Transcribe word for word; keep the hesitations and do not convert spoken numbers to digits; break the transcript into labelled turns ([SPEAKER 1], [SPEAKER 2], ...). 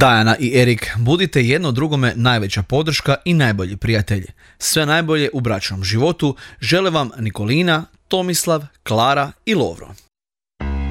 [SPEAKER 1] Dajana i Erik, budite jedno drugome najveća podrška i najbolji prijatelji. Sve najbolje u bračnom životu žele vam Nikolina, Tomislav, Klara i Lovro.